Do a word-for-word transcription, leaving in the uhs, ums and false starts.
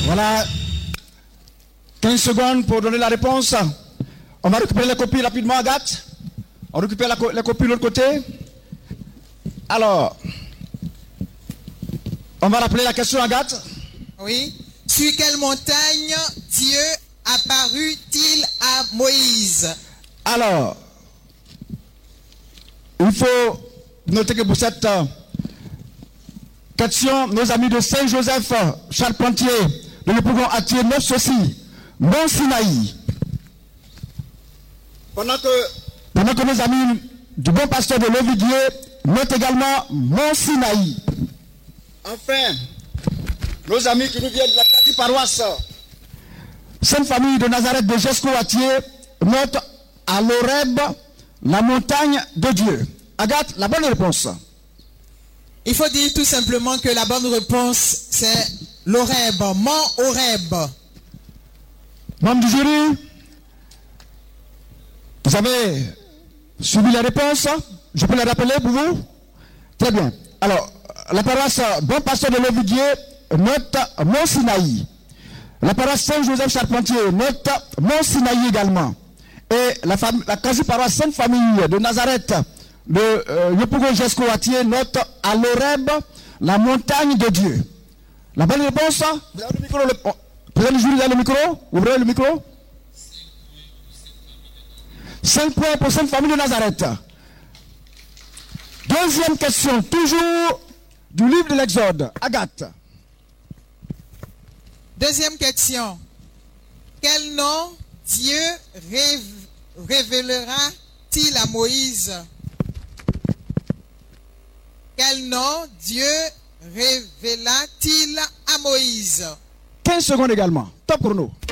Voilà. quinze secondes pour donner la réponse. On va récupérer les copies rapidement, Agathe. On récupère la co les copies de l'autre côté. Alors, on va rappeler la question, Agathe. Oui. Sur quelle montagne Dieu apparut-il à Moïse? Alors, il faut noter que pour cette euh, question, nos amis de Saint-Joseph, Charpentier, nous ne pouvons attirer neuf ceci. Mont Sinaï. Pendant que, pendant que nos amis du bon pasteur de Leviguier notent également Mont Sinaï. Enfin, nos amis qui nous viennent de la quasi paroisse Sainte Famille de Nazareth de Jesco-Watier notent à l'Oreb la montagne de Dieu. Agathe, la bonne réponse. Il faut dire tout simplement que la bonne réponse c'est l'Oreb, Mont Oreb. Membre du jury, vous avez suivi la réponse? Je peux la rappeler pour vous? Très bien. Alors, la paroisse Bon Pasteur de Leviguier note Mont Sinaï. La paroisse Saint-Joseph Charpentier note Mont Sinaï également. Et la, la quasi-paroisse Sainte Famille de Nazareth de euh, Yopougon Jesco-Watier note à l'Oreb la montagne de Dieu. La bonne réponse? Vous avez le micro, le, oh, président du jury, vous avez le micro? Ouvrez le micro. cinq points pour Sainte Famille de Nazareth. Deuxième question, toujours du livre de l'Exode. Agathe. Deuxième question. Quel nom Dieu révélera-t-il à Moïse? Quel nom Dieu révéla-t-il à Moïse? quinze secondes également. Top chrono.